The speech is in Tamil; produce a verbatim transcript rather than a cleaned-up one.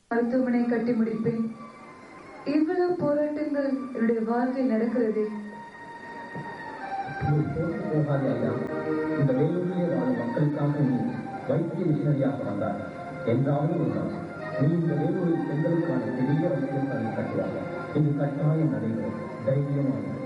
மருத்துவமனை கட்டி முடிப்பேன். இவ்வளவு போராட்டங்கள் என்னுடைய வாழ்க்கையில் நடக்கிறதே. நீ போட்டு போகாதே ஐயா. இந்த வேலூரிலே வாழும் மக்களுக்காக நீ வைத்திய மிஷனரியாக வந்தார் என்றாவது ஒரு நாள் நீ இந்த வேலூரில் பெண்களுக்கான பெரிய வைத்தியசாலை கட்டுவாங்க. இது கட்டாயம் நடைபெறும். தைரியமாக